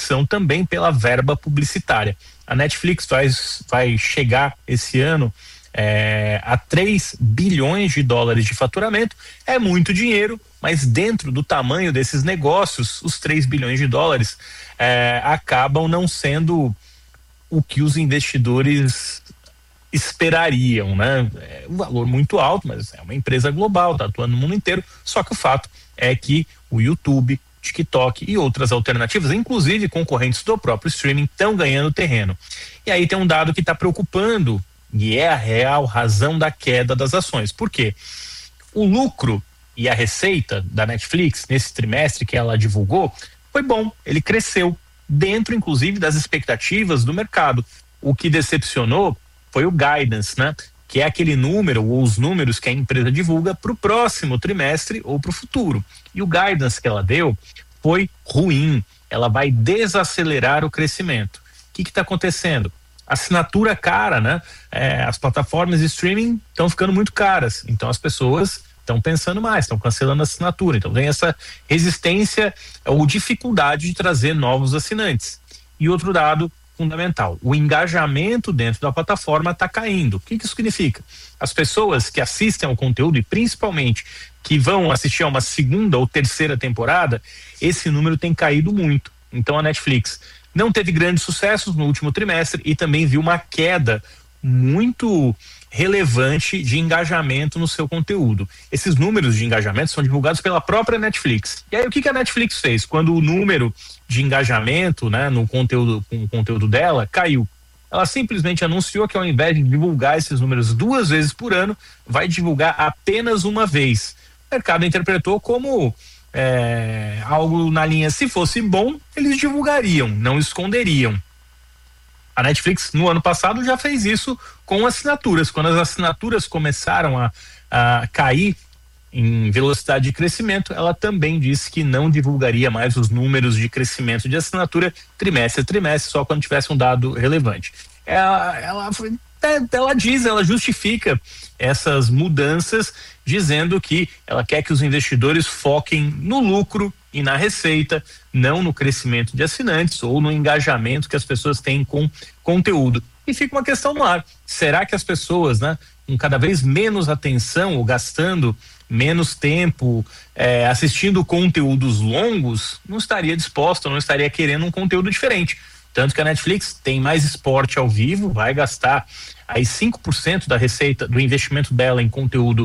competição também pela verba publicitária. A Netflix vai chegar esse ano a 3 bilhões de dólares de faturamento. É muito dinheiro, mas dentro do tamanho desses negócios, os 3 bilhões de dólares acabam não sendo o que os investidores esperariam, né? É um valor muito alto, mas é uma empresa global, está atuando no mundo inteiro. Só que o fato é que o YouTube, TikTok e outras alternativas, inclusive concorrentes do próprio streaming, estão ganhando terreno. E aí tem um dado que está preocupando, e é a real razão da queda das ações. Por quê? O lucro e a receita da Netflix nesse trimestre que ela divulgou foi bom, ele cresceu dentro inclusive das expectativas do mercado. O que decepcionou foi o guidance, né? Que é aquele número ou os números que a empresa divulga para o próximo trimestre ou para o futuro. E o guidance que ela deu foi ruim, ela vai desacelerar o crescimento. O que está acontecendo? Assinatura cara, né? As plataformas de streaming estão ficando muito caras, então as pessoas estão pensando mais, estão cancelando a assinatura, então tem essa resistência ou dificuldade de trazer novos assinantes. E outro dado fundamental, o engajamento dentro da plataforma está caindo. O que isso significa? As pessoas que assistem ao conteúdo e principalmente que vão assistir a uma segunda ou terceira temporada, esse número tem caído muito. Então a Netflix não teve grandes sucessos no último trimestre e também viu uma queda muito relevante de engajamento no seu conteúdo. Esses números de engajamento são divulgados pela própria Netflix. E aí o que a Netflix fez? Quando o número de engajamento, né, no conteúdo, com o conteúdo dela caiu, ela simplesmente anunciou que ao invés de divulgar esses números 2 vezes por ano, vai divulgar apenas uma vez. O mercado interpretou como algo na linha, se fosse bom, eles divulgariam, não esconderiam. A Netflix no ano passado já fez isso com assinaturas. Quando as assinaturas começaram a cair em velocidade de crescimento, ela também disse que não divulgaria mais os números de crescimento de assinatura trimestre a trimestre, só quando tivesse um dado relevante. Ela justifica essas mudanças dizendo que ela quer que os investidores foquem no lucro e na receita, não no crescimento de assinantes ou no engajamento que as pessoas têm com conteúdo. E fica uma questão no ar. Será que as pessoas, né, com cada vez menos atenção ou gastando menos tempo assistindo conteúdos longos, não estaria disposta, não estaria querendo um conteúdo diferente? Tanto que a Netflix tem mais esporte ao vivo, vai gastar aí 5% da receita do investimento dela em conteúdo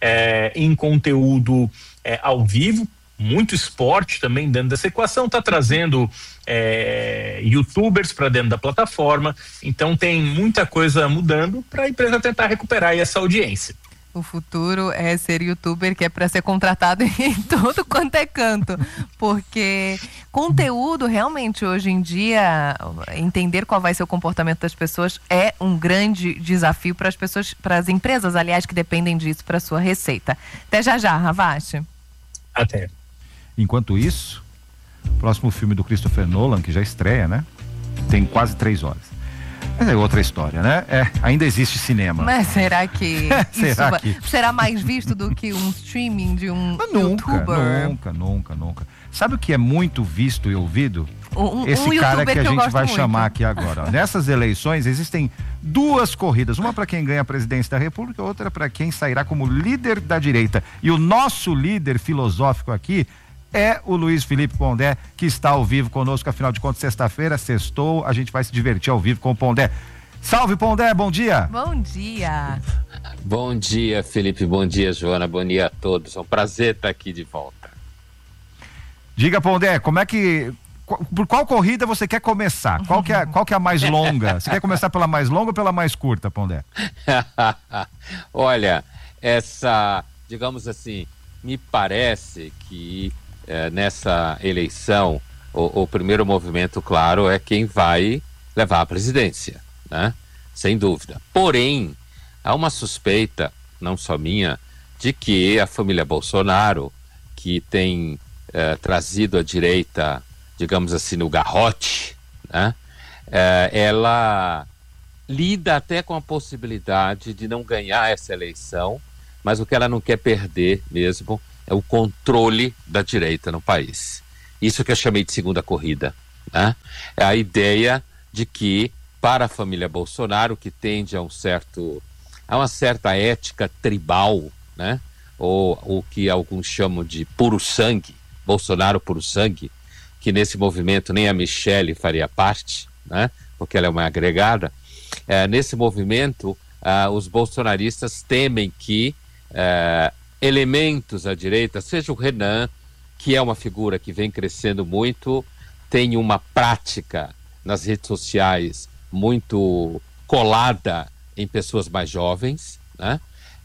ao vivo. Muito esporte também dentro dessa equação, está trazendo youtubers para dentro da plataforma, então tem muita coisa mudando para a empresa tentar recuperar aí essa audiência. O futuro é ser youtuber, que é para ser contratado em todo quanto é canto, porque conteúdo realmente hoje em dia, entender qual vai ser o comportamento das pessoas é um grande desafio para as pessoas, para as empresas, aliás, que dependem disso para sua receita. Até já, Ravache. Até. Enquanto isso, próximo filme do Christopher Nolan, que já estreia, né? Tem quase 3 horas. É outra história, né? Ainda existe cinema. Mas será que será mais visto do que um streaming de um youtuber? Nunca. Sabe o que é muito visto e ouvido? Esse cara que a gente vai chamar aqui agora. Nessas eleições existem 2 corridas, uma para quem ganha a presidência da República, outra para quem sairá como líder da direita. E o nosso líder filosófico aqui é o Luiz Felipe Pondé, que está ao vivo conosco. Afinal de contas, sexta-feira, sextou, a gente vai se divertir ao vivo com o Pondé. Salve, Pondé, bom dia! Bom dia! Bom dia, Felipe, bom dia, Joana, bom dia a todos. É um prazer estar aqui de volta. Diga, Pondé, por qual corrida você quer começar? Qual que é a mais longa? Você quer começar pela mais longa ou pela mais curta, Pondé? Olha, digamos assim, me parece que nessa eleição, o primeiro movimento, claro, é quem vai levar a presidência, né? Sem dúvida. Porém, há uma suspeita, não só minha, de que a família Bolsonaro, que tem trazido a direita, digamos assim, no garrote, né? Ela lida até com a possibilidade de não ganhar essa eleição, mas o que ela não quer perder mesmo é o controle da direita no país. Isso que eu chamei de segunda corrida, né? É a ideia de que, para a família Bolsonaro, que tende a uma certa ética tribal, né? Ou o que alguns chamam de puro sangue, Bolsonaro puro sangue, que nesse movimento nem a Michelle faria parte, né? Porque ela é uma agregada. Nesse movimento, os bolsonaristas temem que elementos à direita, seja o Renan, que é uma figura que vem crescendo muito, tem uma prática nas redes sociais muito colada em pessoas mais jovens, né?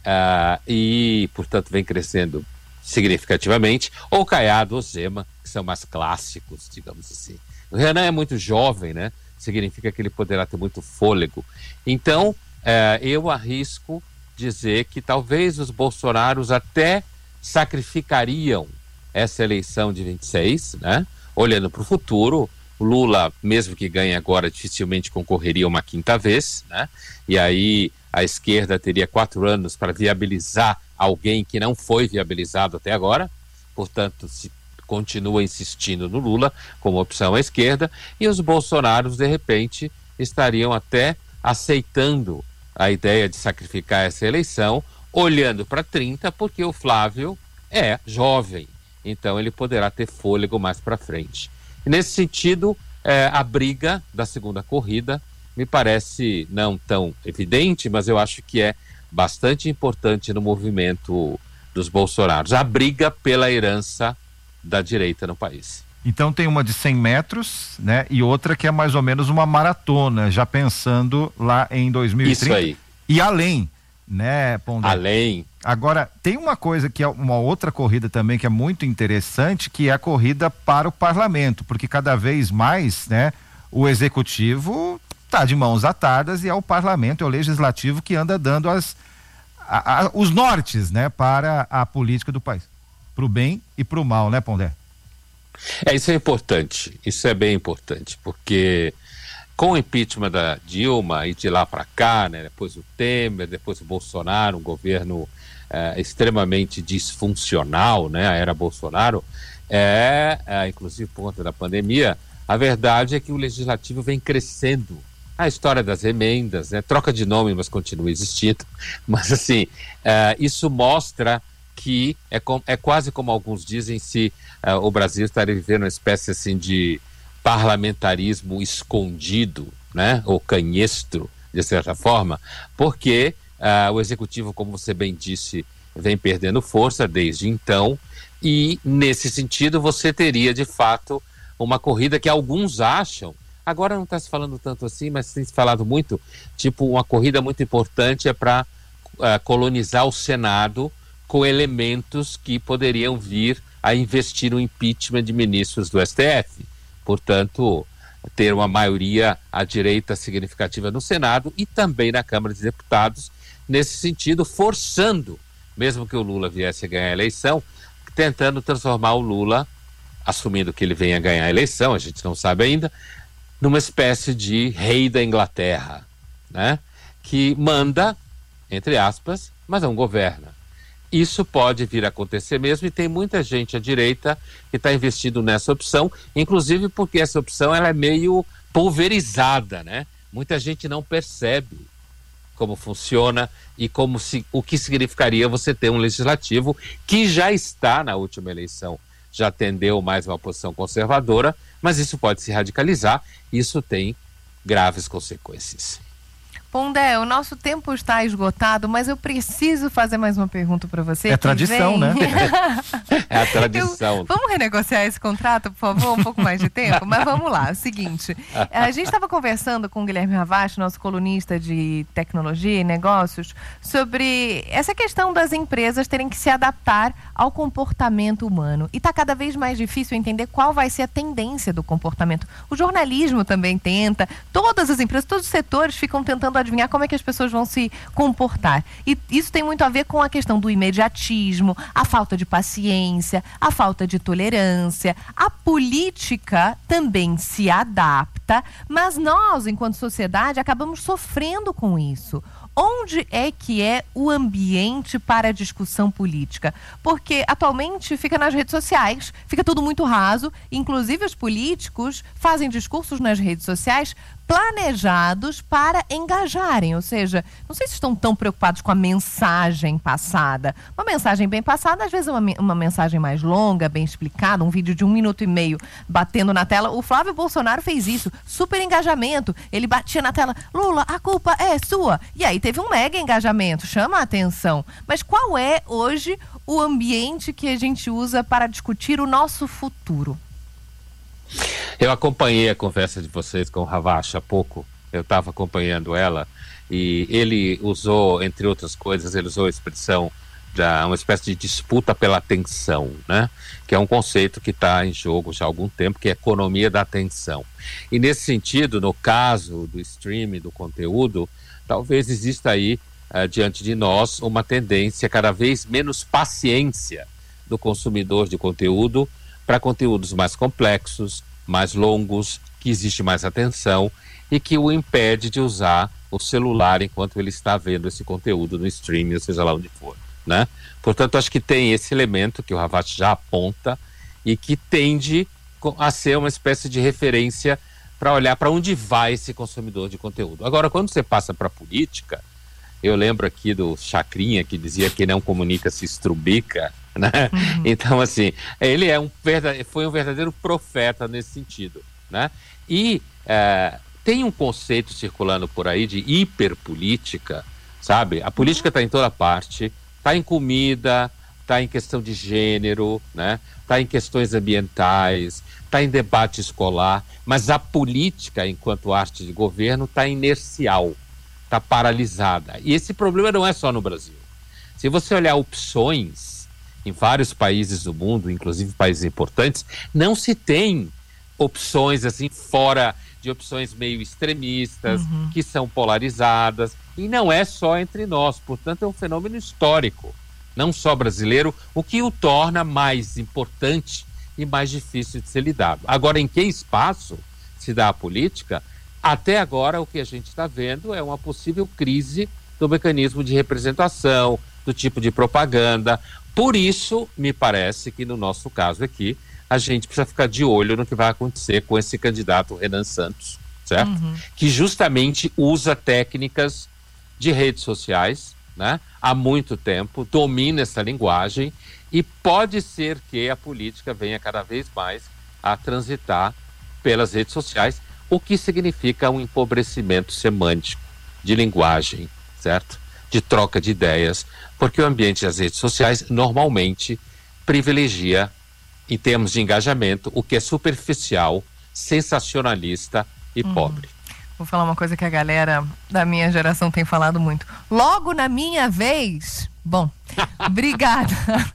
E, portanto, vem crescendo significativamente, ou Caiado ou Zema, que são mais clássicos, digamos assim. O Renan é muito jovem, né? Significa que ele poderá ter muito fôlego. Então, eu arrisco dizer que talvez os bolsonaros até sacrificariam essa eleição de 26, né? Olhando para o futuro, o Lula, mesmo que ganhe agora, dificilmente concorreria uma quinta vez, né? E aí a esquerda teria 4 anos para viabilizar alguém que não foi viabilizado até agora, portanto, se continua insistindo no Lula como opção à esquerda, e os bolsonaros, de repente, estariam até aceitando a ideia de sacrificar essa eleição, olhando para 30, porque o Flávio é jovem, então ele poderá ter fôlego mais para frente. E nesse sentido, a briga da segunda corrida me parece não tão evidente, mas eu acho que é bastante importante no movimento dos bolsonaros. A briga pela herança da direita no país. Então tem uma de 100 metros, né? E outra que é mais ou menos uma maratona, já pensando lá em 2030. Isso aí. E além, né, Pondé? Além. Agora, tem uma coisa que é uma outra corrida também que é muito interessante, que é a corrida para o parlamento, porque cada vez mais, né, o executivo está de mãos atadas e é o parlamento, é o legislativo que anda dando os nortes, né, para a política do país, para o bem e para o mal, né, Pondé? Isso é importante, isso é bem importante, porque com o impeachment da Dilma e de lá para cá, né, depois o Temer, depois o Bolsonaro, um governo extremamente disfuncional, né, a era Bolsonaro, inclusive por conta da pandemia, a verdade é que o legislativo vem crescendo. A história das emendas, né, troca de nome, mas continua existindo, mas assim, isso mostra que é quase como alguns dizem, se o Brasil estaria vivendo uma espécie assim de parlamentarismo escondido, né, ou canhestro, de certa forma, porque o executivo, como você bem disse, vem perdendo força desde então, e nesse sentido você teria de fato uma corrida que alguns acham, agora não está se falando tanto assim, mas tem se falado muito, tipo uma corrida muito importante para colonizar o Senado com elementos que poderiam vir a investir no impeachment de ministros do STF. Portanto, ter uma maioria à direita significativa no Senado e também na Câmara de Deputados, nesse sentido, forçando, mesmo que o Lula viesse a ganhar a eleição, tentando transformar o Lula, assumindo que ele venha a ganhar a eleição, a gente não sabe ainda, numa espécie de rei da Inglaterra, né? Que manda, entre aspas, mas não governa. Isso pode vir a acontecer mesmo e tem muita gente à direita que está investindo nessa opção, inclusive porque essa opção ela é meio pulverizada, né? Muita gente não percebe como funciona e o que significaria você ter um legislativo que já está na última eleição, já tendeu mais uma posição conservadora, mas isso pode se radicalizar e isso tem graves consequências. Pondé, o nosso tempo está esgotado, mas eu preciso fazer mais uma pergunta para você. É tradição, né? É a tradição. Vamos renegociar esse contrato, por favor? Um pouco mais de tempo? Mas vamos lá, é o seguinte. A gente estava conversando com o Guilherme Ravache, nosso colunista de tecnologia e negócios, sobre essa questão das empresas terem que se adaptar ao comportamento humano. E está cada vez mais difícil entender qual vai ser a tendência do comportamento. O jornalismo também tenta, todas as empresas, todos os setores ficam tentando adivinhar como é que as pessoas vão se comportar. E isso tem muito a ver com a questão do imediatismo, a falta de paciência, a falta de tolerância. A política também se adapta, mas nós, enquanto sociedade, acabamos sofrendo com isso. onde é que é o ambiente para a discussão política? Porque atualmente fica nas redes sociais, fica tudo muito raso, inclusive os políticos fazem discursos nas redes sociais planejados para engajarem, ou seja, não sei se estão tão preocupados com a mensagem passada. Uma mensagem bem passada, às vezes uma mensagem mais longa, bem explicada, um vídeo de 1,5 minuto batendo na tela. O Flávio Bolsonaro fez isso, super engajamento, ele batia na tela, Lula, a culpa é sua. E aí teve um mega engajamento, chama a atenção. Mas qual é hoje o ambiente que a gente usa para discutir o nosso futuro? Eu acompanhei a conversa de vocês com o Ravache há pouco, eu estava acompanhando ela, e ele usou, entre outras coisas, ele usou a expressão de uma espécie de disputa pela atenção, né? Que é um conceito que está em jogo já há algum tempo, que é a economia da atenção. E nesse sentido, no caso do streaming, do conteúdo, talvez exista aí, diante de nós, uma tendência cada vez menos paciência do consumidor de conteúdo para conteúdos mais complexos, mais longos, que existe mais atenção e que o impede de usar o celular enquanto ele está vendo esse conteúdo no streaming, ou seja lá onde for, né? Portanto, acho que tem esse elemento que o Ravache já aponta e que tende a ser uma espécie de referência para olhar para onde vai esse consumidor de conteúdo. Agora, quando você passa para a política, eu lembro aqui do Chacrinha, que dizia que não comunica se estrubica, né? Uhum. Então, assim, ele foi um verdadeiro profeta nesse sentido, né? E tem um conceito circulando por aí de hiperpolítica, sabe? A política está em toda parte, está em comida, está em questão de gênero, né? Está em questões ambientais, está em debate escolar, mas a política, enquanto arte de governo, está inercial, está paralisada. E esse problema não é só no Brasil. Se você olhar opções em vários países do mundo, inclusive países importantes, não se tem opções assim fora de opções meio extremistas, que são polarizadas, e não é só entre nós, portanto é um fenômeno histórico, não só brasileiro, o que o torna mais importante e mais difícil de ser lidado. Agora, em que espaço se dá a política? Até agora o que a gente está vendo é uma possível crise do mecanismo de representação, do tipo de propaganda. Por isso, me parece que no nosso caso aqui, a gente precisa ficar de olho no que vai acontecer com esse candidato Renan Santos, certo? Que justamente usa técnicas de redes sociais, né? Há muito tempo, domina essa linguagem e pode ser que a política venha cada vez mais a transitar pelas redes sociais, o que significa um empobrecimento semântico de linguagem, certo? De troca de ideias, porque o ambiente das redes sociais normalmente privilegia, em termos de engajamento, o que é superficial, sensacionalista e pobre. Vou falar uma coisa que a galera da minha geração tem falado muito. Logo na minha vez. Bom, obrigada.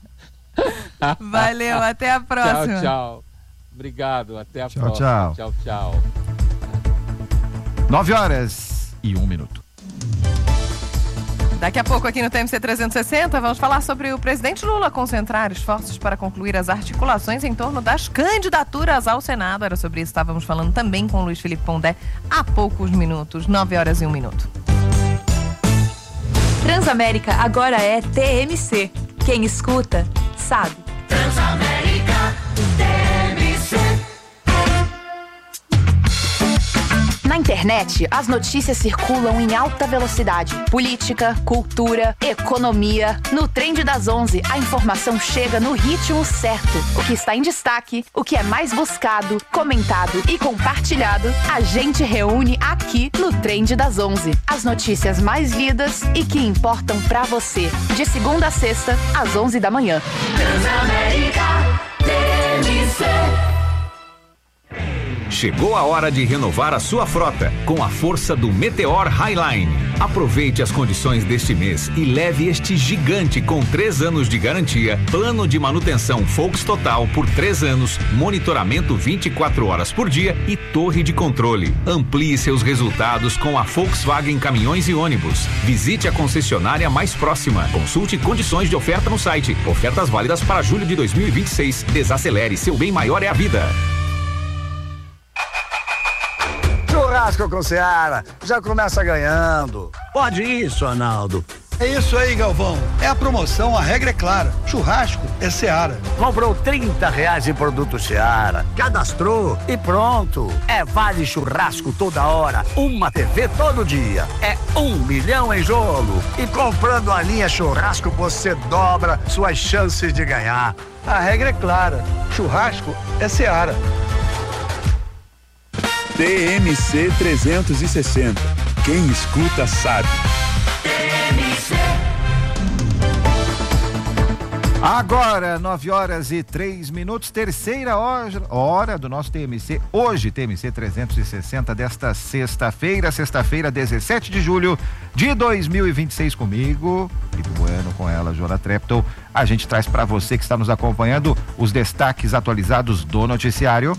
Valeu, até a próxima. Tchau, tchau. Obrigado, até a próxima. Tchau. Tchau, tchau. 9h01. Daqui a pouco aqui no TMC 360 vamos falar sobre o presidente Lula concentrar esforços para concluir as articulações em torno das candidaturas ao Senado. Era sobre isso que estávamos falando também com o Luiz Felipe Pondé há poucos minutos, 9h01. Transamérica agora é TMC. Quem escuta, sabe. Transamérica TMC. Na internet, as notícias circulam em alta velocidade. Política, cultura, economia. No Trend das 11, a informação chega no ritmo certo. O que está em destaque, o que é mais buscado, comentado e compartilhado, a gente reúne aqui no Trend das 11. As notícias mais lidas e que importam pra você. De segunda a sexta, às 11 da manhã. Transamérica TMC. Chegou a hora de renovar a sua frota com a força do Meteor Highline. Aproveite as condições deste mês e leve este gigante com 3 anos de garantia, plano de manutenção Volks Total por 3 anos, monitoramento 24 horas por dia e torre de controle. Amplie seus resultados com a Volkswagen Caminhões e Ônibus. Visite a concessionária mais próxima. Consulte condições de oferta no site. Ofertas válidas para julho de 2026. Desacelere, seu bem maior é a vida. Churrasco com Seara já começa ganhando. Pode isso, Arnaldo. É isso aí, Galvão. É a promoção, a regra é clara. Churrasco é Seara. Comprou R$30 em produto Seara. Cadastrou e pronto. É vale churrasco toda hora. Uma TV todo dia. É 1 milhão em jogo. E comprando a linha churrasco, você dobra suas chances de ganhar. A regra é clara. Churrasco é Seara. TMC 360. Quem escuta sabe. Agora, 9h03, terceira hora do nosso TMC, hoje, TMC 360 desta sexta-feira, 17 de julho de 2026, comigo, Felipe Bueno, com ela, Joana Treptow. A gente traz para você que está nos acompanhando os destaques atualizados do noticiário.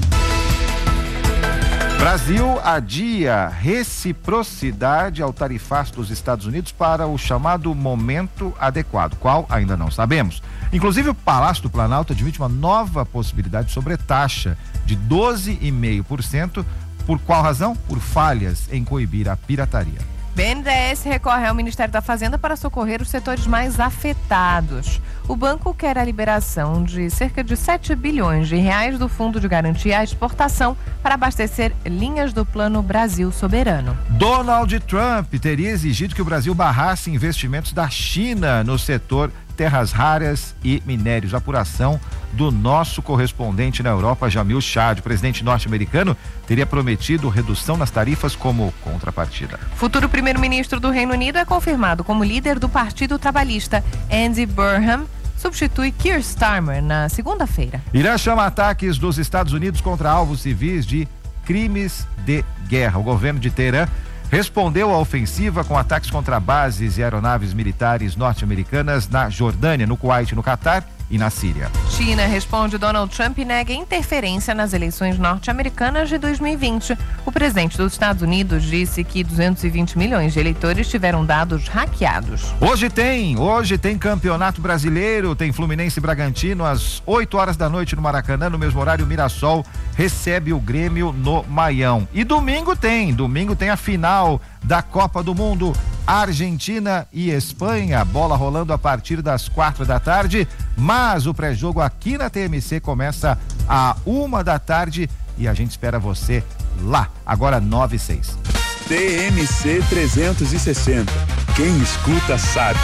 Brasil adia reciprocidade ao tarifaço dos Estados Unidos para o chamado momento adequado, qual ainda não sabemos. Inclusive, o Palácio do Planalto admite uma nova possibilidade de sobretaxa de 12,5%. Por qual razão? Por falhas em coibir a pirataria. BNDES recorre ao Ministério da Fazenda para socorrer os setores mais afetados. O banco quer a liberação de cerca de 7 bilhões de reais do Fundo de Garantia à Exportação para abastecer linhas do Plano Brasil Soberano. Donald Trump teria exigido que o Brasil barrasse investimentos da China no setor terras raras e minérios. Apuração do nosso correspondente na Europa, Jamil Chad. O presidente norte-americano teria prometido redução nas tarifas como contrapartida. Futuro primeiro-ministro do Reino Unido é confirmado como líder do Partido Trabalhista. Andy Burnham substitui Keir Starmer na segunda-feira. Irã chama ataques dos Estados Unidos contra alvos civis de crimes de guerra. O governo de Teherã respondeu à ofensiva com ataques contra bases e aeronaves militares norte-americanas na Jordânia, no Kuwait, no Catar e na Síria. China responde Donald Trump e nega interferência nas eleições norte-americanas de 2020. O presidente dos Estados Unidos disse que 220 milhões de eleitores tiveram dados hackeados. Hoje tem Campeonato Brasileiro, tem Fluminense e Bragantino às 8 horas da noite no Maracanã, no mesmo horário o Mirassol recebe o Grêmio no Maião. E domingo tem a final da Copa do Mundo, Argentina e Espanha, bola rolando a partir das 4 da tarde, mas o pré-jogo aqui na TMC começa à 1 da tarde e a gente espera você lá, agora 9:06. TMC 360, quem escuta sabe.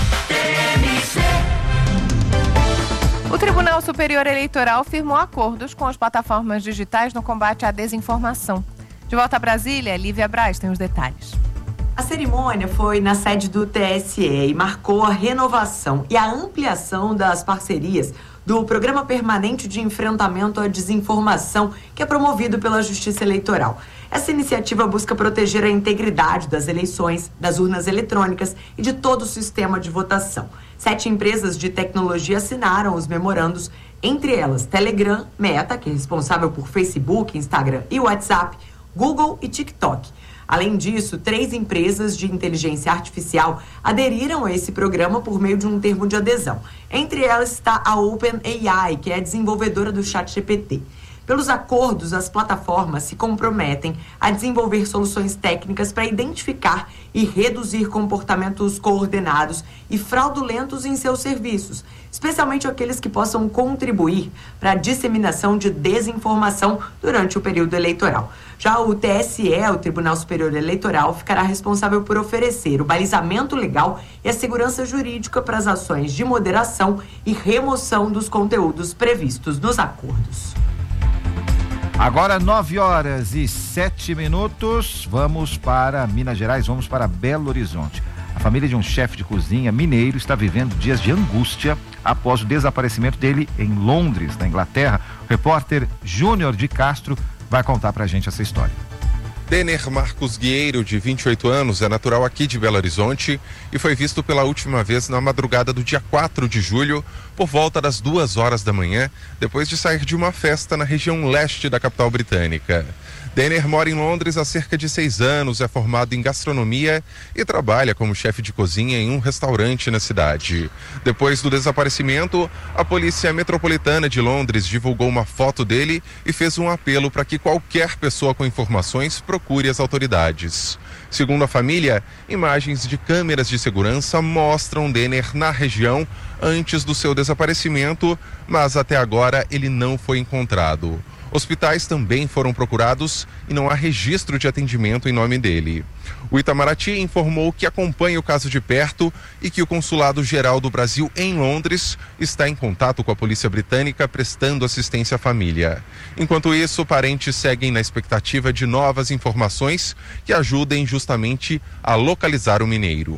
O Tribunal Superior Eleitoral firmou acordos com as plataformas digitais no combate à desinformação. De volta a Brasília, Lívia Braz tem os detalhes. A cerimônia foi na sede do TSE e marcou a renovação e a ampliação das parcerias do Programa Permanente de Enfrentamento à Desinformação, que é promovido pela Justiça Eleitoral. Essa iniciativa busca proteger a integridade das eleições, das urnas eletrônicas e de todo o sistema de votação. 7 empresas de tecnologia assinaram os memorandos, entre elas Telegram, Meta, que é responsável por Facebook, Instagram e WhatsApp, Google e TikTok. Além disso, 3 empresas de inteligência artificial aderiram a esse programa por meio de um termo de adesão. Entre elas está a OpenAI, que é a desenvolvedora do ChatGPT. Pelos acordos, as plataformas se comprometem a desenvolver soluções técnicas para identificar e reduzir comportamentos coordenados e fraudulentos em seus serviços, especialmente aqueles que possam contribuir para a disseminação de desinformação durante o período eleitoral. Já o TSE, o Tribunal Superior Eleitoral, ficará responsável por oferecer o balizamento legal e a segurança jurídica para as ações de moderação e remoção dos conteúdos previstos nos acordos. Agora 9h07, vamos para Minas Gerais, vamos para Belo Horizonte. A família de um chefe de cozinha mineiro está vivendo dias de angústia após o desaparecimento dele em Londres, na Inglaterra. O repórter Júnior de Castro vai contar pra gente essa história. Denner Marcos Guieiro, de 28 anos, é natural aqui de Belo Horizonte e foi visto pela última vez na madrugada do dia 4 de julho, por volta das 2 horas da manhã, depois de sair de uma festa na região leste da capital britânica. Denner mora em Londres há cerca de 6 anos, é formado em gastronomia e trabalha como chefe de cozinha em um restaurante na cidade. Depois do desaparecimento, a Polícia Metropolitana de Londres divulgou uma foto dele e fez um apelo para que qualquer pessoa com informações procure as autoridades. Segundo a família, imagens de câmeras de segurança mostram Denner na região antes do seu desaparecimento, mas até agora ele não foi encontrado. Hospitais também foram procurados e não há registro de atendimento em nome dele. O Itamaraty informou que acompanha o caso de perto e que o Consulado-Geral do Brasil em Londres está em contato com a polícia britânica prestando assistência à família. Enquanto isso, parentes seguem na expectativa de novas informações que ajudem justamente a localizar o mineiro.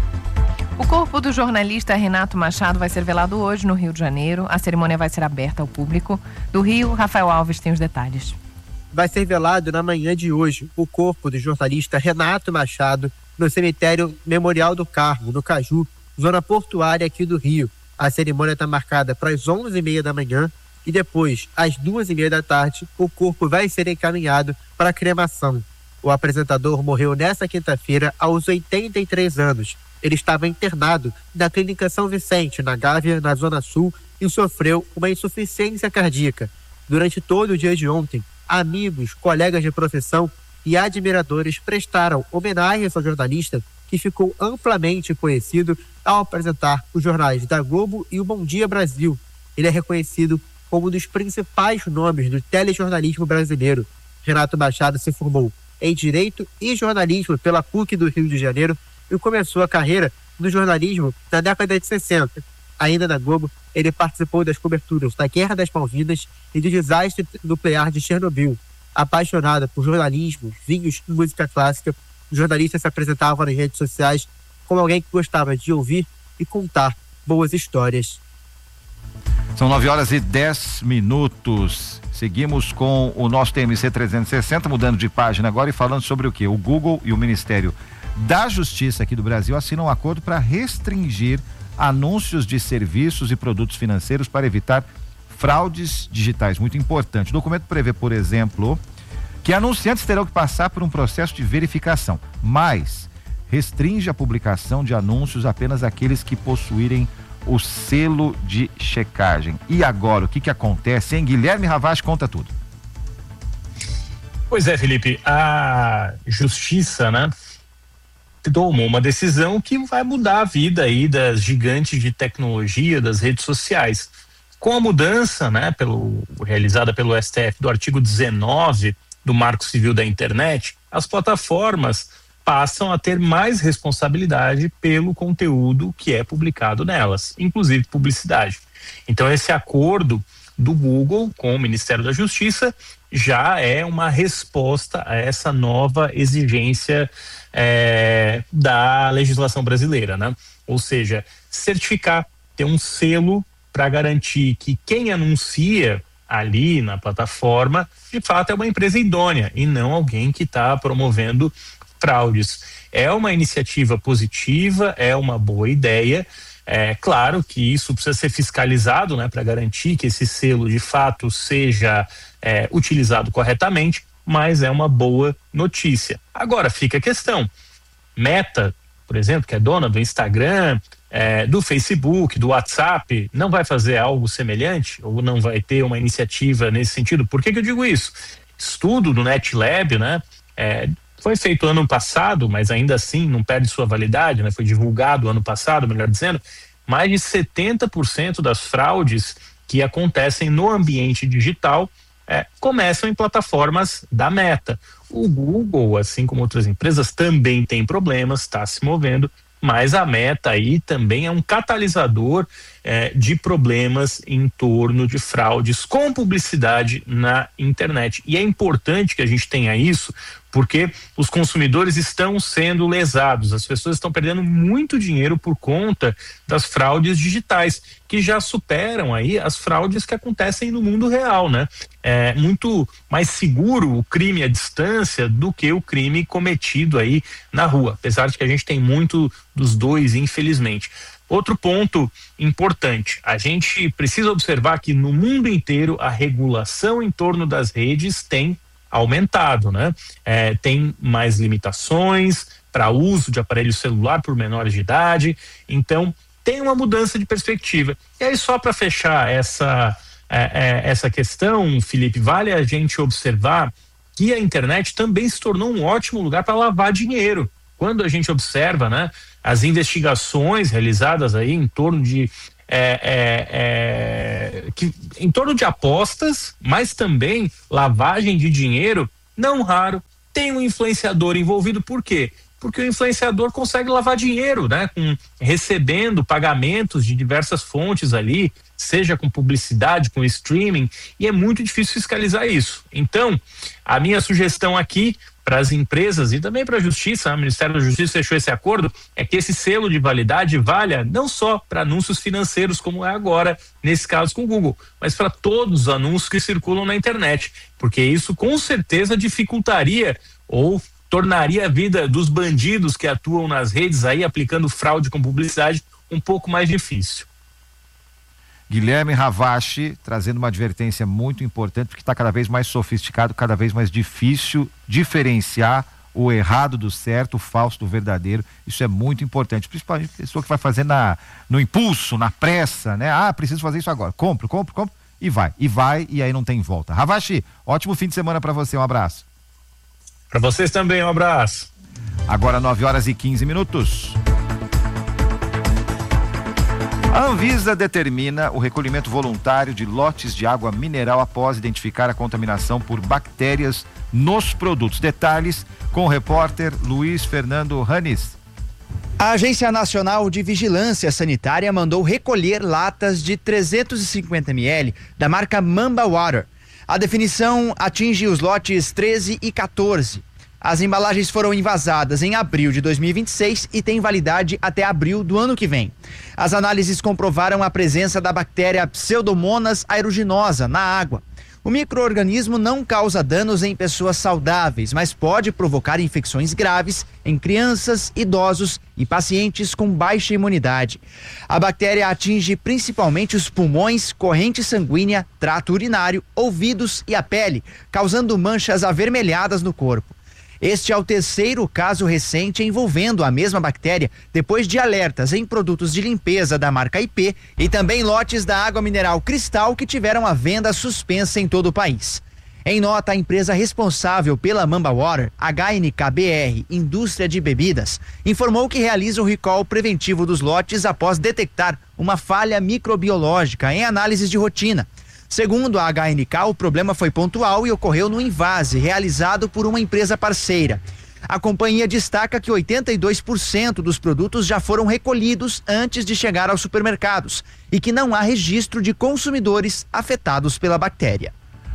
O corpo do jornalista Renato Machado vai ser velado hoje no Rio de Janeiro. A cerimônia vai ser aberta ao público. Do Rio, Rafael Alves tem os detalhes. Vai ser velado na manhã de hoje o corpo do jornalista Renato Machado no cemitério Memorial do Carmo, no Caju, zona portuária aqui do Rio. A cerimônia está marcada para as 11h30 da manhã e depois, às 2h30 da tarde, o corpo vai ser encaminhado para a cremação. O apresentador morreu nesta quinta-feira aos 83 anos. Ele estava internado na Clínica São Vicente, na Gávea, na Zona Sul, e sofreu uma insuficiência cardíaca. Durante todo o dia de ontem, amigos, colegas de profissão e admiradores prestaram homenagens ao jornalista, que ficou amplamente conhecido ao apresentar os jornais da Globo e o Bom Dia Brasil. Ele é reconhecido como um dos principais nomes do telejornalismo brasileiro. Renato Machado se formou em Direito e Jornalismo pela PUC do Rio de Janeiro e começou a carreira no jornalismo na década de 60. Ainda na Globo, ele participou das coberturas da Guerra das Malvinas e do desastre nuclear de Chernobyl. Apaixonado por jornalismo, vinhos e música clássica, o jornalista se apresentava nas redes sociais como alguém que gostava de ouvir e contar boas histórias. São 9h10. Seguimos com o nosso TMC 360, mudando de página agora e falando sobre o quê? O Google e o Ministério da Justiça aqui do Brasil assinam um acordo para restringir anúncios de serviços e produtos financeiros para evitar fraudes digitais. Muito importante. O documento prevê, por exemplo, que anunciantes terão que passar por um processo de verificação, mas restringe a publicação de anúncios apenas àqueles que possuírem o selo de checagem. E agora, o que acontece, hein? Guilherme Ravache conta tudo. Pois é, Felipe, a Justiça, tomou uma decisão que vai mudar a vida aí das gigantes de tecnologia, das redes sociais. Com a mudança, realizada pelo STF do artigo 19 do Marco Civil da Internet, as plataformas passam a ter mais responsabilidade pelo conteúdo que é publicado nelas, inclusive publicidade. Então, esse acordo do Google com o Ministério da Justiça já é uma resposta a essa nova exigência da legislação brasileira, Ou seja, certificar, ter um selo para garantir que quem anuncia ali na plataforma, de fato é uma empresa idônea e não alguém que está promovendo fraudes. É uma iniciativa positiva, é uma boa ideia. É claro que isso precisa ser fiscalizado, para garantir que esse selo de fato seja utilizado corretamente, mas é uma boa notícia. Agora fica a questão. Meta, por exemplo, que é dona do Instagram, do Facebook, do WhatsApp, não vai fazer algo semelhante ou não vai ter uma iniciativa nesse sentido? Por que eu digo isso? Estudo do NetLab, foi feito ano passado, mas ainda assim não perde sua validade, foi divulgado ano passado, melhor dizendo, mais de 70% das fraudes que acontecem no ambiente digital começam em plataformas da Meta. O Google, assim como outras empresas, também tem problemas, está se movendo, mas a Meta aí também é um catalisador de problemas em torno de fraudes com publicidade na internet. E é importante que a gente tenha isso, porque os consumidores estão sendo lesados, as pessoas estão perdendo muito dinheiro por conta das fraudes digitais, que já superam aí as fraudes que acontecem no mundo real, É muito mais seguro o crime à distância do que o crime cometido aí na rua, apesar de que a gente tem muito dos dois, infelizmente. Outro ponto importante, a gente precisa observar que no mundo inteiro a regulação em torno das redes tem aumentado, né? Tem mais limitações para uso de aparelho celular por menores de idade, então tem uma mudança de perspectiva. E aí, só para fechar essa questão, Felipe, vale a gente observar que a internet também se tornou um ótimo lugar para lavar dinheiro. Quando a gente observa, né, as investigações realizadas aí em torno de em torno de apostas, mas também lavagem de dinheiro, não raro tem um influenciador envolvido. Por quê? Porque o influenciador consegue lavar dinheiro, né? Recebendo pagamentos de diversas fontes ali, seja com publicidade, com streaming, e é muito difícil fiscalizar isso. Então, a minha sugestão aqui para as empresas e também para a Justiça, o Ministério da Justiça fechou esse acordo, é que esse selo de validade valha não só para anúncios financeiros, como é agora, nesse caso com o Google, mas para todos os anúncios que circulam na internet, porque isso com certeza dificultaria ou tornaria a vida dos bandidos que atuam nas redes aí, aplicando fraude com publicidade, um pouco mais difícil. Guilherme Ravache trazendo uma advertência muito importante, porque está cada vez mais sofisticado, cada vez mais difícil diferenciar o errado do certo, o falso do verdadeiro. Isso é muito importante, principalmente a pessoa que vai fazer no impulso, na pressa, né? Preciso fazer isso agora, compro, e vai, e aí não tem volta. Ravache, ótimo fim de semana para você, um abraço. Para vocês também, um abraço. Agora 9h15. A Anvisa determina o recolhimento voluntário de lotes de água mineral após identificar a contaminação por bactérias nos produtos. Detalhes com o repórter Luiz Fernando Ranis. A Agência Nacional de Vigilância Sanitária mandou recolher latas de 350 ml da marca Mamba Water. A definição atinge os lotes 13 e 14. As embalagens foram envasadas em abril de 2026 e têm validade até abril do ano que vem. As análises comprovaram a presença da bactéria Pseudomonas aeruginosa na água. O micro-organismo não causa danos em pessoas saudáveis, mas pode provocar infecções graves em crianças, idosos e pacientes com baixa imunidade. A bactéria atinge principalmente os pulmões, corrente sanguínea, trato urinário, ouvidos e a pele, causando manchas avermelhadas no corpo. Este é o terceiro caso recente envolvendo a mesma bactéria, depois de alertas em produtos de limpeza da marca IP e também lotes da água mineral Cristal que tiveram a venda suspensa em todo o país. Em nota, a empresa responsável pela Mamba Water, HNKBR, Indústria de Bebidas, informou que realiza o recall preventivo dos lotes após detectar uma falha microbiológica em análises de rotina. Segundo a HNK, o problema foi pontual e ocorreu no invase realizado por uma empresa parceira. A companhia destaca que 82% dos produtos já foram recolhidos antes de chegar aos supermercados e que não há registro de consumidores afetados pela bactéria.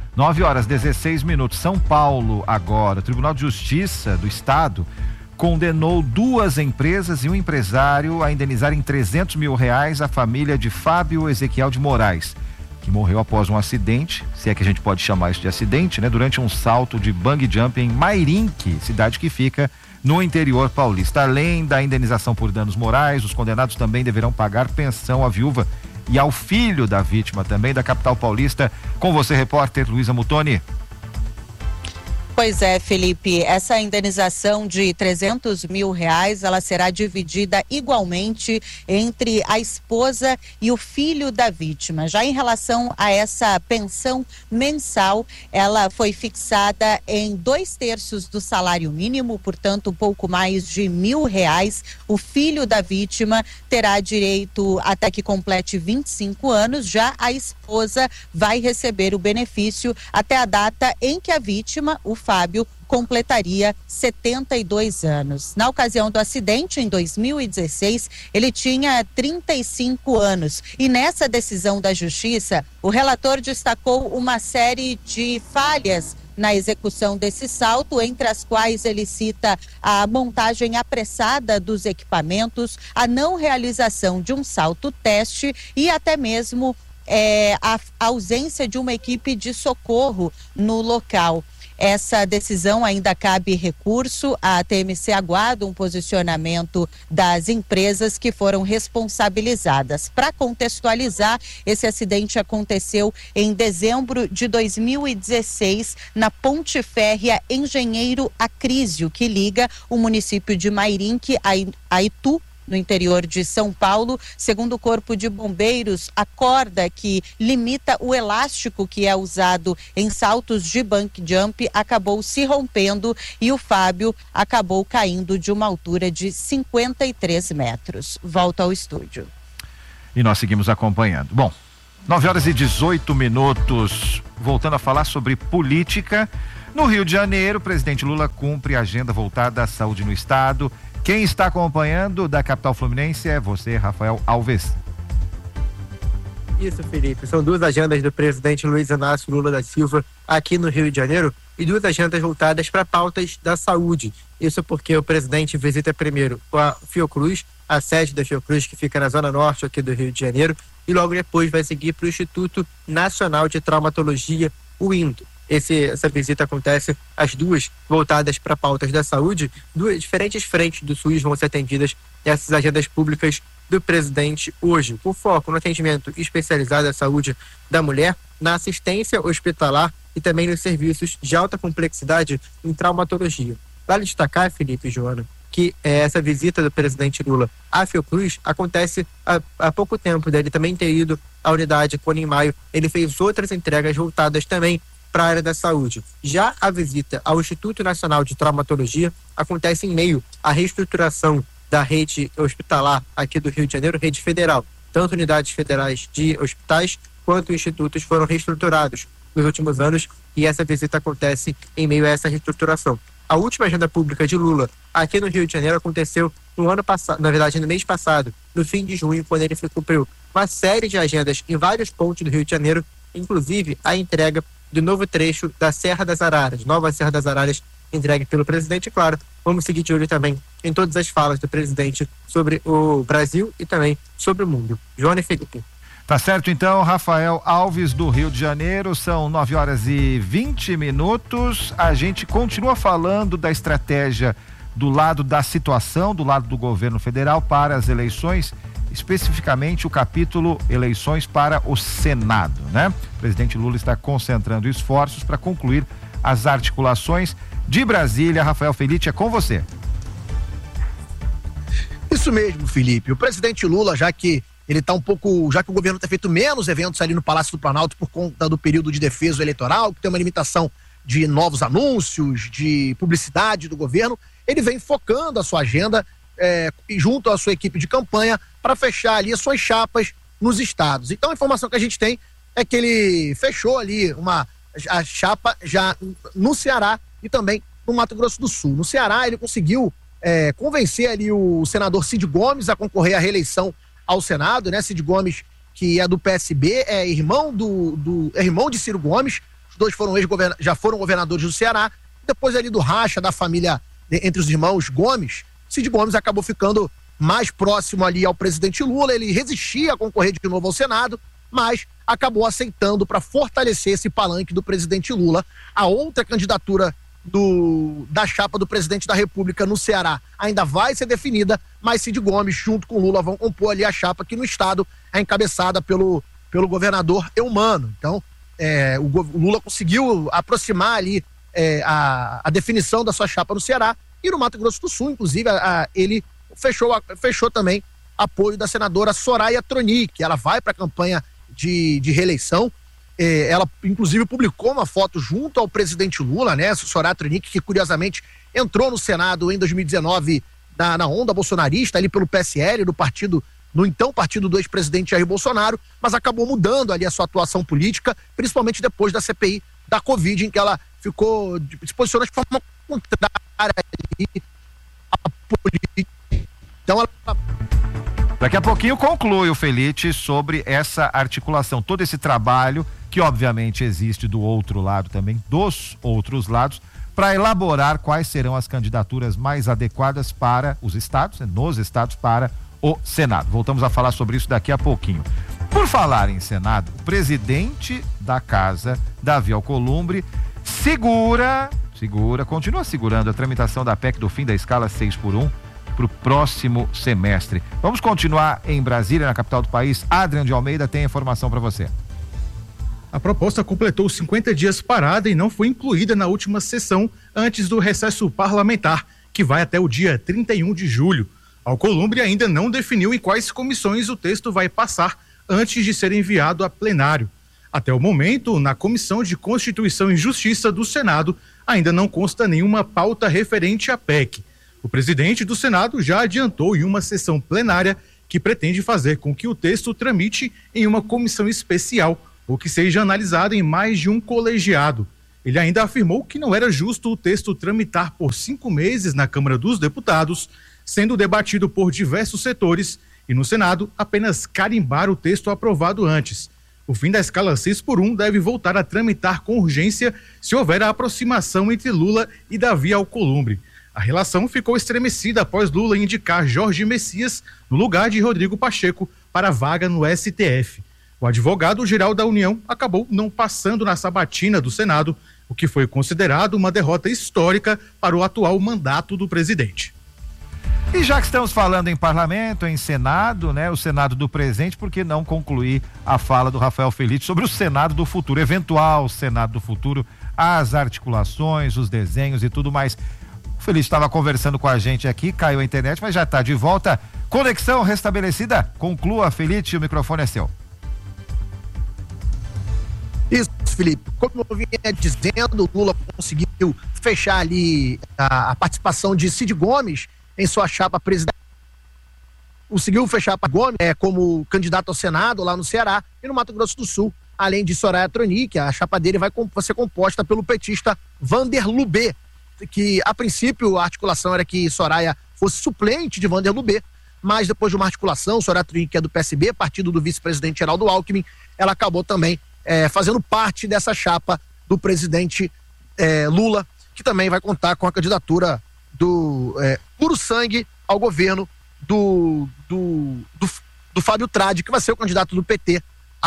9h16. São Paulo agora. O Tribunal de Justiça do Estado condenou 2 empresas e um empresário a indenizarem R$300 mil a família de Fábio Ezequiel de Moraes, que morreu após um acidente, se é que a gente pode chamar isso de acidente, né? Durante um salto de bungee jump em Mairinque, cidade que fica no interior paulista. Além da indenização por danos morais, os condenados também deverão pagar pensão à viúva e ao filho da vítima também da capital paulista. Com você, repórter Luísa Mutoni. Pois é, Felipe, essa indenização de R$300 mil, ela será dividida igualmente entre a esposa e o filho da vítima. Já em relação a essa pensão mensal, ela foi fixada em 2/3 do salário mínimo, portanto, um pouco mais de R$1.000. O filho da vítima terá direito até que complete 25 anos, já a esposa vai receber o benefício até a data em que a vítima, o Fábio, completaria 72 anos. Na ocasião do acidente, em 2016, ele tinha 35 anos. E nessa decisão da Justiça, o relator destacou uma série de falhas na execução desse salto, entre as quais ele cita a montagem apressada dos equipamentos, a não realização de um salto teste e até mesmo a ausência de uma equipe de socorro no local. essa decisão ainda cabe recurso. A TMC aguarda um posicionamento das empresas que foram responsabilizadas. Para contextualizar, esse acidente aconteceu em dezembro de 2016 na ponte férrea Engenheiro Acrísio, que liga o município de Mairinque a Itu, no interior de São Paulo. Segundo o Corpo de Bombeiros, a corda que limita o elástico que é usado em saltos de bungee jump acabou se rompendo e o Fábio acabou caindo de uma altura de 53 metros. Volta ao estúdio. E nós seguimos acompanhando. Bom, 9h18, voltando a falar sobre política. No Rio de Janeiro, o presidente Lula cumpre a agenda voltada à saúde no estado. Quem está acompanhando da capital fluminense é você, Rafael Alves. Isso, Felipe. São duas agendas do presidente Luiz Inácio Lula da Silva aqui no Rio de Janeiro e duas agendas voltadas para pautas da saúde. Isso porque o presidente visita primeiro a Fiocruz, a sede da Fiocruz, que fica na zona norte aqui do Rio de Janeiro, e logo depois vai seguir para o Instituto Nacional de Traumatologia, o INTO. Essa visita acontece, as duas voltadas para pautas da saúde. Duas diferentes frentes do SUS vão ser atendidas nessas agendas públicas do presidente hoje, com foco no atendimento especializado à saúde da mulher, na assistência hospitalar e também nos serviços de alta complexidade em traumatologia. Vale destacar, Felipe e Joana, que essa visita do presidente Lula à Fiocruz acontece há pouco tempo dele também ter ido à unidade Cone Maio. Ele fez outras entregas voltadas também para a área da saúde. Já a visita ao Instituto Nacional de Traumatologia acontece em meio à reestruturação da rede hospitalar aqui do Rio de Janeiro, rede federal. Tanto unidades federais de hospitais quanto institutos foram reestruturados nos últimos anos e essa visita acontece em meio a essa reestruturação. A última agenda pública de Lula aqui no Rio de Janeiro aconteceu no ano passado, na verdade no mês passado, no fim de junho, quando ele cumpriu uma série de agendas em vários pontos do Rio de Janeiro, inclusive a entrega do novo trecho da Serra das Araras, nova Serra das Araras, entregue pelo presidente. Claro, vamos seguir de olho também em todas as falas do presidente sobre o Brasil e também sobre o mundo. Joana e Felipe. Tá certo então, Rafael Alves do Rio de Janeiro, são 9h20. A gente continua falando da estratégia do lado da situação, do lado do governo federal para as eleições, especificamente o capítulo eleições para o Senado, né? O presidente Lula está concentrando esforços para concluir as articulações. De Brasília, Rafael Felitti, é com você. Isso mesmo, Felipe. O presidente Lula, já que o governo tem feito menos eventos ali no Palácio do Planalto por conta do período de defeso eleitoral, que tem uma limitação de novos anúncios, de publicidade do governo, ele vem focando a sua agenda junto à sua equipe de campanha para fechar ali as suas chapas nos estados. Então a informação que a gente tem é que ele fechou ali a chapa já no Ceará e também no Mato Grosso do Sul. No Ceará ele conseguiu convencer ali o senador Cid Gomes a concorrer à reeleição ao Senado, né? Cid Gomes, que é do PSB, é irmão de Ciro Gomes. Os dois já foram governadores do Ceará. Depois ali do racha da família entre os irmãos Gomes, Cid Gomes acabou ficando mais próximo ali ao presidente Lula. Ele resistia a concorrer de novo ao Senado, mas acabou aceitando para fortalecer esse palanque do presidente Lula. A outra candidatura da chapa do presidente da República no Ceará ainda vai ser definida, mas Cid Gomes junto com Lula vão compor ali a chapa que no estado é encabeçada pelo governador Eumano. Então o Lula conseguiu aproximar ali a definição da sua chapa no Ceará, e no Mato Grosso do Sul, inclusive, ele fechou também apoio da senadora Soraya Tronic. Ela vai para a campanha de reeleição. Ela, inclusive, publicou uma foto junto ao presidente Lula, né? Soraya Tronic, que curiosamente entrou no Senado em 2019 na onda bolsonarista, ali pelo PSL, no então partido do ex-presidente Jair Bolsonaro, mas acabou mudando ali a sua atuação política, principalmente depois da CPI da Covid, em que ela se posicionou de forma contrária à política. Então ela... Daqui a pouquinho conclui o Felitti sobre essa articulação, todo esse trabalho que obviamente existe do outro lado também, dos outros lados, para elaborar quais serão as candidaturas mais adequadas para os estados, nos estados, para o Senado. Voltamos a falar sobre isso daqui a pouquinho. Por falar em Senado, o presidente da casa, Davi Alcolumbre, continua segurando a tramitação da PEC do fim da escala 6x1 para o próximo semestre. Vamos continuar em Brasília, na capital do país. Adrian de Almeida tem informação para você. A proposta completou 50 dias parada e não foi incluída na última sessão antes do recesso parlamentar, que vai até o dia 31 de julho. Alcolumbre ainda não definiu em quais comissões o texto vai passar antes de ser enviado a plenário. Até o momento, na Comissão de Constituição e Justiça do Senado, ainda não consta nenhuma pauta referente à PEC. O presidente do Senado já adiantou em uma sessão plenária que pretende fazer com que o texto tramite em uma comissão especial ou que seja analisado em mais de um colegiado. Ele ainda afirmou que não era justo o texto tramitar por 5 meses na Câmara dos Deputados, sendo debatido por diversos setores, e no Senado apenas carimbar o texto aprovado antes. O fim da escala 6x1 deve voltar a tramitar com urgência se houver a aproximação entre Lula e Davi Alcolumbre. A relação ficou estremecida após Lula indicar Jorge Messias no lugar de Rodrigo Pacheco para a vaga no STF. O advogado-geral da União acabou não passando na sabatina do Senado, o que foi considerado uma derrota histórica para o atual mandato do presidente. E já que estamos falando em parlamento, em Senado, né? O Senado do presente, por que não concluir a fala do Rafael Felitti sobre o Senado do futuro, eventual Senado do futuro, as articulações, os desenhos e tudo mais. O Felitti estava conversando com a gente aqui, caiu a internet, mas já está de volta. Conexão restabelecida? Conclua, Felitti, o microfone é seu. Isso, Felipe. Como eu vinha dizendo, o Lula conseguiu fechar ali a participação de Cid Gomes em sua chapa presidencial. Conseguiu fechar para Gomes como candidato ao Senado lá no Ceará e no Mato Grosso do Sul, além de Soraya Tronic. A chapa dele vai ser composta pelo petista Vander Lubê, que a princípio a articulação era que Soraya fosse suplente de Vander Lubê, mas depois de uma articulação, Soraya Tronic, que é do PSB, partido do vice-presidente Geraldo Alckmin, ela acabou também fazendo parte dessa chapa do presidente Lula, que também vai contar com a candidatura do puro sangue ao governo do Fábio Tradi, que vai ser o candidato do PT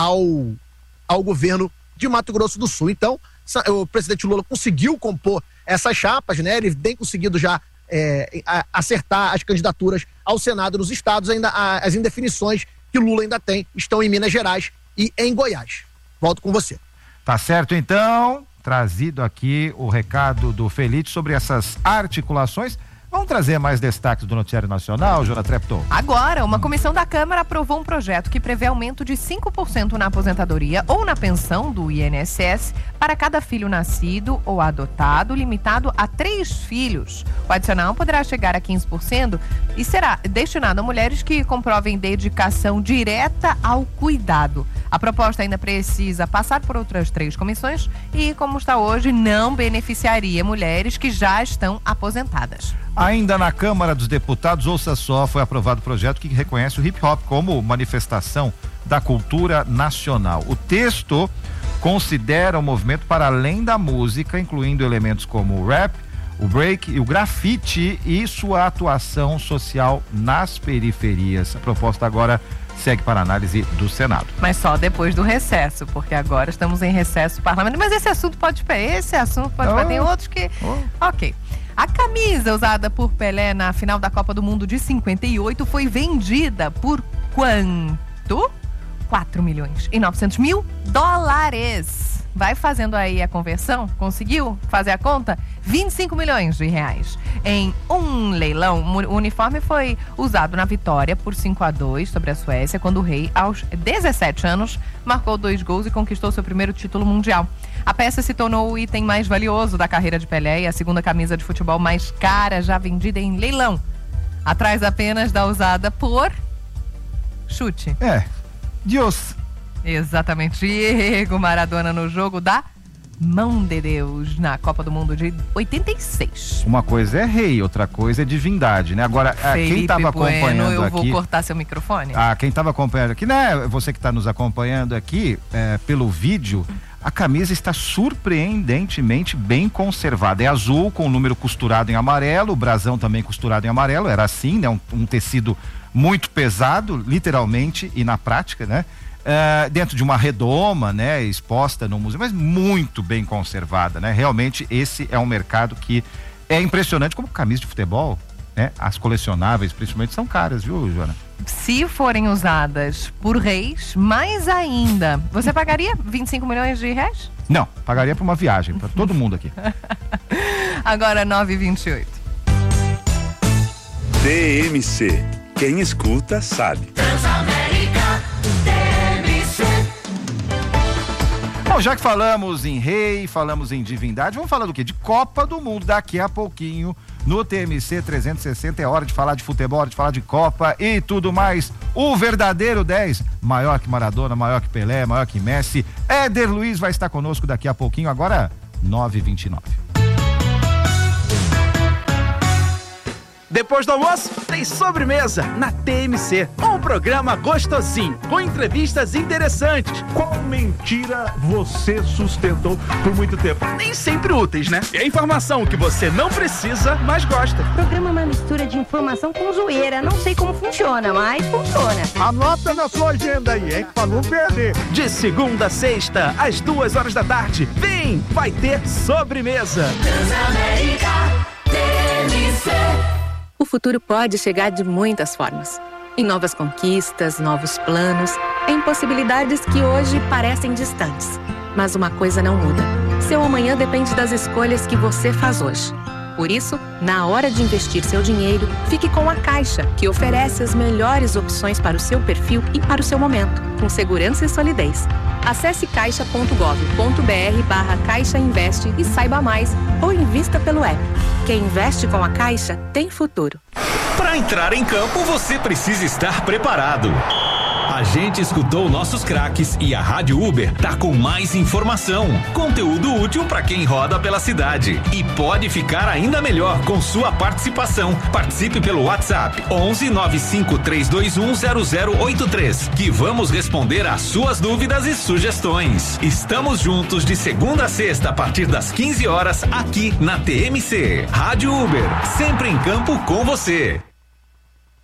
ao governo de Mato Grosso do Sul. Então, o presidente Lula conseguiu compor essas chapas, né? Ele tem conseguido já acertar as candidaturas ao Senado nos estados. Ainda as indefinições que Lula ainda tem estão em Minas Gerais e em Goiás. Volto com você. Tá certo, então. Trazido aqui o recado do Felitti sobre essas articulações. Vamos trazer mais destaques do Noticiário Nacional, Jona Trepton? Agora, uma comissão da Câmara aprovou um projeto que prevê aumento de 5% na aposentadoria ou na pensão do INSS para cada filho nascido ou adotado, limitado a 3 filhos. O adicional poderá chegar a 15% e será destinado a mulheres que comprovem dedicação direta ao cuidado. A proposta ainda precisa passar por outras 3 comissões e, como está hoje, não beneficiaria mulheres que já estão aposentadas. Ainda na Câmara dos Deputados, ouça só, foi aprovado o projeto que reconhece o hip hop como manifestação da cultura nacional. O texto considera o movimento para além da música, incluindo elementos como o rap, o break e o grafite e sua atuação social nas periferias. A proposta agora segue para análise do Senado. Mas só depois do recesso, porque agora estamos em recesso parlamentar. Mas esse assunto pode tem outros que... Ok. A camisa usada por Pelé na final da Copa do Mundo de 58 foi vendida por quanto? 4.900.000 dólares. Vai fazendo aí a conversão? Conseguiu fazer a conta? 25 milhões de reais. Em um leilão, o uniforme foi usado na vitória por 5-2 sobre a Suécia, quando o rei, aos 17 anos, marcou 2 gols e conquistou seu primeiro título mundial. A peça se tornou o item mais valioso da carreira de Pelé e a segunda camisa de futebol mais cara já vendida em leilão. Atrás apenas da usada por... Chute. Deus. Exatamente. Diego Maradona no jogo da Mão de Deus na Copa do Mundo de 86. Uma coisa é rei, outra coisa é divindade, né? Agora, quem estava acompanhando eu aqui... vou cortar seu microfone. Quem estava acompanhando aqui, né? Você que está nos acompanhando aqui pelo vídeo, a camisa está surpreendentemente bem conservada. É azul com o número costurado em amarelo, o brasão também costurado em amarelo, era assim, né? Um tecido muito pesado, literalmente e na prática, né? dentro de uma redoma, né, exposta no museu, mas muito bem conservada, né? Realmente esse é um mercado que é impressionante, como camisa de futebol, né? As colecionáveis, principalmente, são caras, viu, Joana? Se forem usadas por reis, mais ainda. Você pagaria 25 milhões de reais? Não, pagaria para uma viagem, para todo mundo aqui. Agora 9h28. TMC. Quem escuta sabe. Transamérica TMC. Bom, já que falamos em rei, falamos em divindade, vamos falar do quê? De Copa do Mundo daqui a pouquinho. No TMC 360 é hora de falar de futebol, hora de falar de Copa e tudo mais. O verdadeiro 10, maior que Maradona, maior que Pelé, maior que Messi. Éder Luiz vai estar conosco daqui a pouquinho, agora 9h29. Depois do almoço, tem sobremesa na TMC. Um programa gostosinho, com entrevistas interessantes. Qual mentira você sustentou por muito tempo? Nem sempre úteis, né? É informação que você não precisa, mas gosta. O programa é uma mistura de informação com zoeira. Não sei como funciona, mas funciona. Anota na sua agenda aí, hein? Pra não perder. De segunda a sexta, às 2h da tarde. Vem, vai ter sobremesa. Transamérica TMC. O futuro pode chegar de muitas formas. Em novas conquistas, novos planos, em possibilidades que hoje parecem distantes. Mas uma coisa não muda. Seu amanhã depende das escolhas que você faz hoje. Por isso, na hora de investir seu dinheiro, fique com a Caixa, que oferece as melhores opções para o seu perfil e para o seu momento, com segurança e solidez. Acesse caixa.gov.br/Caixa Investe e saiba mais, ou invista pelo app. Quem investe com a Caixa tem futuro. Para entrar em campo, você precisa estar preparado. A gente escutou nossos craques e a Rádio Uber tá com mais informação, conteúdo útil para quem roda pela cidade. E pode ficar ainda melhor com sua participação. Participe pelo WhatsApp 11 95 321 0083, que vamos responder às suas dúvidas e sugestões. Estamos juntos de segunda a sexta a partir das 15 horas aqui na TMC. Rádio Uber, sempre em campo com você.